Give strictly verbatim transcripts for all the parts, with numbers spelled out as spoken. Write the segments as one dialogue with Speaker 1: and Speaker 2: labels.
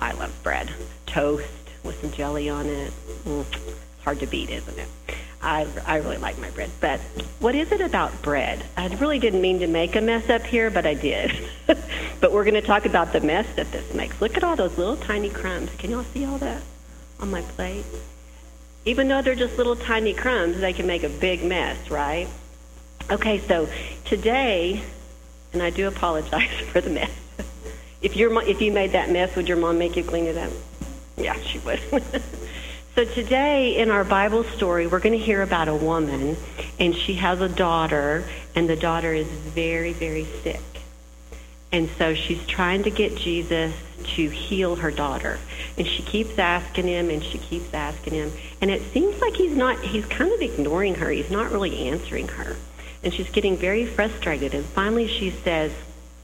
Speaker 1: I love bread. Toast with some jelly on it. Mm, hard to beat, isn't it? I, I really like my bread. But what is it about bread? I really didn't mean to make a mess up here, but I did. But we're going to talk about the mess that this makes. Look at all those little tiny crumbs. Can y'all see all that on my plate? Even though they're just little tiny crumbs, they can make a big mess, right? Okay, so today, and I do apologize for the mess. If your if you made that mess, would your mom make you clean it up? Yeah, she would. So today in our Bible story, we're going to hear about a woman, and she has a daughter, and the daughter is very, very sick. And so she's trying to get Jesus to heal her daughter. And she keeps asking him, and she keeps asking him. And it seems like he's not, he's kind of ignoring her. He's not really answering her. And she's getting very frustrated. And finally she says,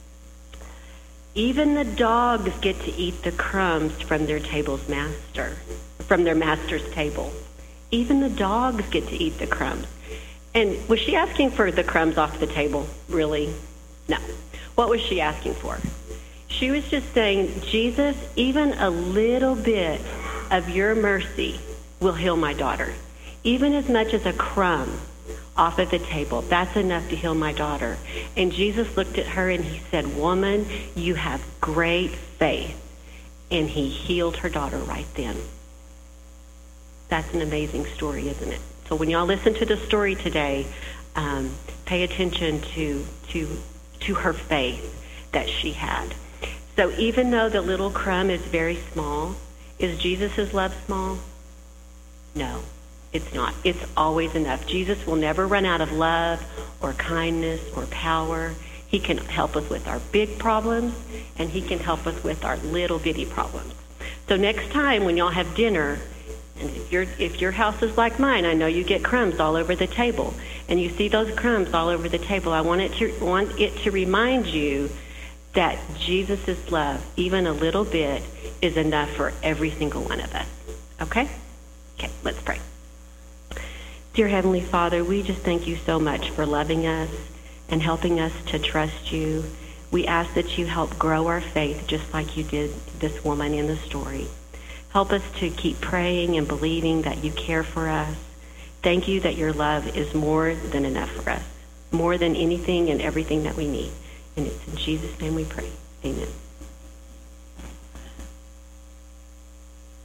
Speaker 1: even the dogs get to eat the crumbs from their table's master, from their master's table. Even the dogs get to eat the crumbs. And was she asking for the crumbs off the table? Really? No. What was she asking for? She was just saying, Jesus, even a little bit of your mercy will heal my daughter. Even as much as a crumb off of the table, that's enough to heal my daughter. And Jesus looked at her and he said, woman, you have great faith. And he healed her daughter right then. That's an amazing story, isn't it? So when y'all listen to the story today, um, pay attention to to to her faith that she had. So even though the little crumb is very small, is Jesus' love small? No, it's not. It's always enough. Jesus will never run out of love or kindness or power. He can help us with our big problems, and he can help us with our little bitty problems. So next time when y'all have dinner, and if, your if your house is like mine, I know you get crumbs all over the table. And you see those crumbs all over the table. I want it to want it to remind you that Jesus' love, even a little bit, is enough for every single one of us. Okay? Okay, let's pray. Dear Heavenly Father, we just thank you so much for loving us and helping us to trust you. We ask that you help grow our faith just like you did this woman in the story. Help us to keep praying and believing that you care for us. Thank you that your love is more than enough for us, more than anything and everything that we need. And it's in Jesus' name we pray. Amen.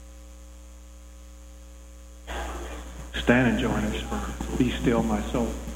Speaker 2: Stand and join us for Be Still My Soul.